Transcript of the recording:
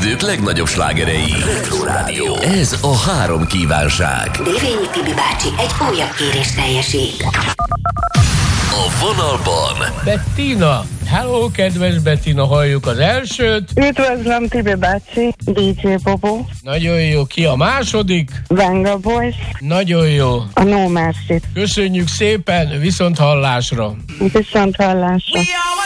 idők legnagyobb slágerei. Retro Rádió. Ez a 3 kívánság. Dévényi Tibi bácsi egy újabb kérést teljesít. A vonalban Bettina. Hello, kedves Bettina, halljuk az elsőt. Üdvözlöm, Tibi bácsi, DJ Bobo. Nagyon jó. Ki a második? Venga Boys. Nagyon jó. A No Mercy. Köszönjük szépen, viszont hallásra. Viszont hallásra.